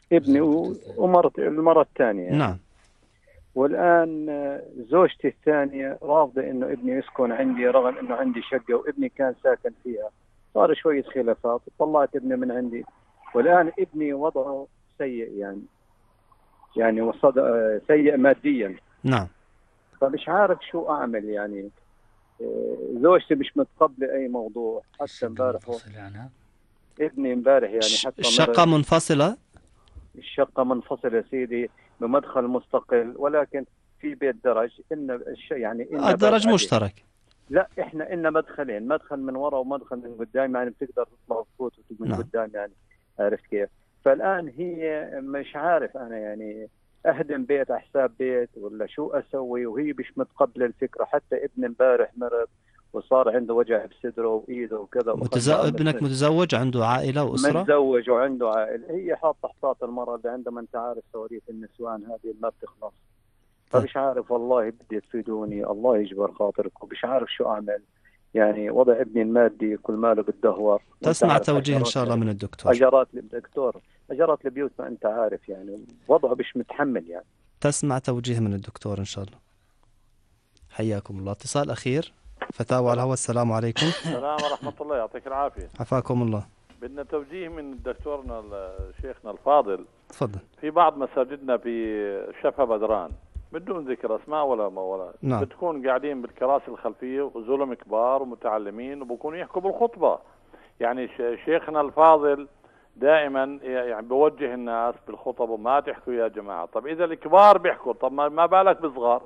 ابني المرة الثانية يعني. نعم. والآن زوجتي الثانية رافضة إنه ابني يسكن عندي رغم إنه عندي شقة وابني كان ساكن فيها. صار شوية خلافات، طلعت ابني من عندي، والآن ابني وضعه سيء يعني وصد سيء ماديا. نعم. فمش عارف شو أعمل يعني. زوجتي مش متقبلة أي موضوع. حتى امبارح ابني امبارح يعني حتى الشقة منفصلة؟ الشقة منفصلة سيدي بمدخل مستقل، ولكن في بيت درج. إن يعني إن الدرج مشترك. لا إحنا إن مدخلين، مدخل من وراء ومدخل من قدام، يعني بتقدر تطلع وتفوت من نعم. قدام يعني. عرفت كيف؟ فالآن هي مش عارف أنا يعني أهدم بيت على حساب بيت ولا شو أسوي، وهي مش متقبلة الفكرة. حتى ابن امبارح مرض وصار عنده وجع بصدره وإيده وكذا. ابنك متزوج، عنده عائلة وأسرة؟ متزوج وعنده عائلة. هي حاطة حصات المرأة اللي عندما أنت عارف سواليف النسوان هذه ما بتخلص. فمش عارف والله، بدي تفيدوني، الله يجبر خاطركم. مش عارف شو أعمل يعني. وضع ابني المادي كل ماله بالدهور. تسمع توجيه إن شاء الله من الدكتور. أجرات البيوت ما أنت عارف يعني، وضعه مش متحمل يعني. تسمع توجيه من الدكتور إن شاء الله. حياكم الله. اتصال أخير، فتاوى على الهواء. السلام عليكم. السلام ورحمة الله، يعطيك العافية. عفاكم الله. بدنا توجيه من دكتورنا شيخنا الفاضل. تفضل. في بعض مساجدنا في شفا بدران بدون ذكر اسماء ولا نعم. بتكون قاعدين بالكراسي الخلفية وزلم كبار ومتعلمين وبكونوا يحكوا بالخطبة. يعني شيخنا الفاضل دائما يعني بوجه الناس بالخطب وما تحكوا يا جماعة. طب إذا الكبار بيحكوا، طب ما بالك بالصغار؟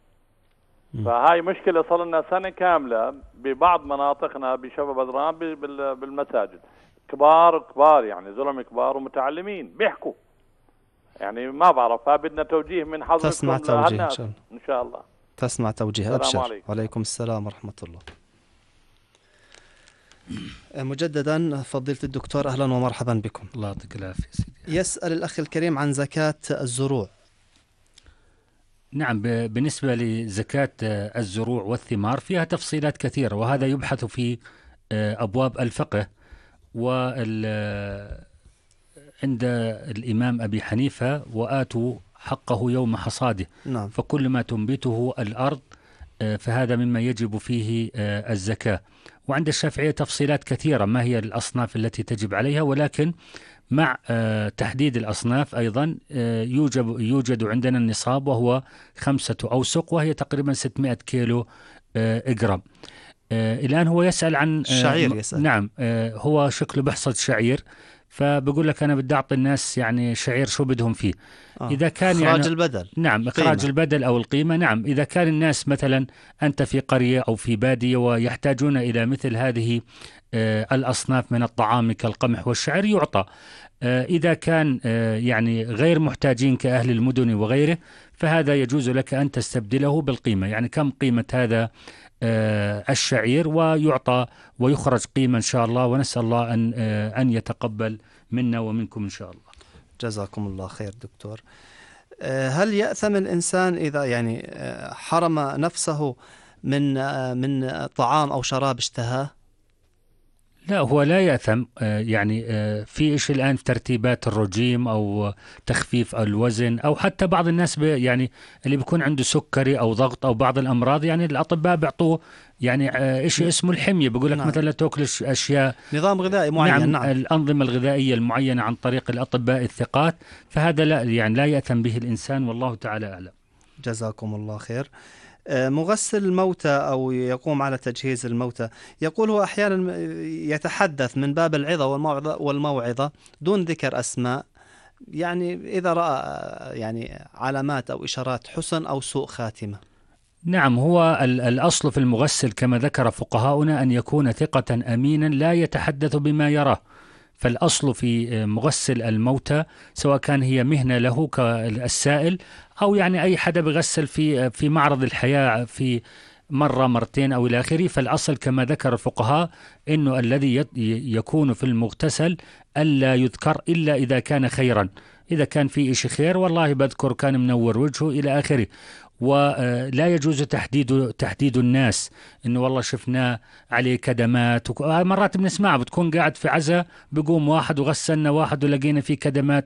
فهاي مشكلة صار لنا سنة كاملة ببعض مناطقنا بشباب بدران بالمساجد. كبار يعني زلمة كبار ومتعلمين بيحكوا، يعني ما بعرف. فبدنا توجيه من حضرتكم. تسمع توجيه إن شاء الله. إن شاء الله تسمع توجيه. أبشر. عليكم. وعليكم السلام ورحمة الله. مجددا فضيلة الدكتور، أهلا ومرحبا بكم. الله يعطيك العافية سيدي. يسأل الأخ الكريم عن زكاة الزروع. نعم، بالنسبة لزكاة الزروع والثمار فيها تفصيلات كثيرة، وهذا يبحث في أبواب الفقه. عند الإمام أبي حنيفة وآتوا حقه يوم حصاده. نعم. فكل ما تنبته الأرض فهذا مما يجب فيه الزكاة. وعند الشافعية تفصيلات كثيرة ما هي الأصناف التي تجب عليها، ولكن مع تحديد الأصناف أيضا يوجد عندنا النصاب وهو 5 أوسق، وهي تقريبا 600 كيلو جرام. الآن هو يسأل عن الشعير. يسأل. نعم، هو شكله بحصد شعير، فبقول لك أنا بدي أعطي الناس يعني شعير شو بدهم فيه. إذا كان إخراج يعني البدل. نعم، إخراج البدل أو القيمة. نعم، إذا كان الناس مثلا أنت في قرية أو في بادية ويحتاجون إلى مثل هذه الأصناف من الطعام كالقمح والشعير يعطى. إذا كان يعني غير محتاجين كأهل المدن وغيره، فهذا يجوز لك أن تستبدله بالقيمة. يعني كم قيمة هذا الشعير، ويعطى ويخرج قيمة إن شاء الله. ونسأل الله أن يتقبل منا ومنكم إن شاء الله. جزاكم الله خير دكتور. هل يأثم الإنسان إذا يعني حرم نفسه من طعام أو شراب اشتهاه؟ لا، هو لا يأثم. يعني في إيش الآن في ترتيبات الرجيم أو تخفيف الوزن، أو حتى بعض الناس يعني اللي بيكون عنده سكري أو ضغط أو بعض الأمراض، يعني الأطباء بيعطوه يعني إيش اسمه الحمية. بيقول لك نعم. مثلا لا تأكل أشياء، نظام غذائي معين. نعم. الأنظمة الغذائية المعينة عن طريق الأطباء الثقات. فهذا لا يعني لا يأثم به الإنسان، والله تعالى أعلم. جزاكم الله خير. مغسل الموتى أو يقوم على تجهيز الموتى، يقول هو أحيانا يتحدث من باب العظة والموعظة دون ذكر أسماء، يعني إذا رأى يعني علامات أو إشارات حسن أو سوء خاتمة. نعم، هو الأصل في المغسل كما ذكر فقهاؤنا أن يكون ثقة أمينا لا يتحدث بما يراه. فالأصل في مغسل الموتى سواء كان هي مهنة له كالسائل أو يعني أي حدا بغسل في معرض الحياة في مرة مرتين أو إلى آخره. فالأصل كما ذكر الفقهاء إنه الذي يكون في المغتسل ألا يذكر إلا إذا كان خيرا. إذا كان في إشي خير والله بذكر كان منور وجهه إلى آخره. ولا يجوز تحديد الناس إنه والله شفناه عليه كدمات. مرات بنسمع بتكون قاعد في عزا بيقوم واحد وغسلنا واحد ولقينا فيه كدمات